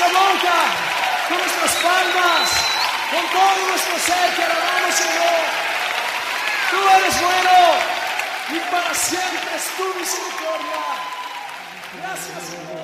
nuestra boca, con nuestras palmas, con todo nuestro ser, que alabamos, Señor. Tú eres bueno y para siempre es tu misericordia. Gracias, Señor.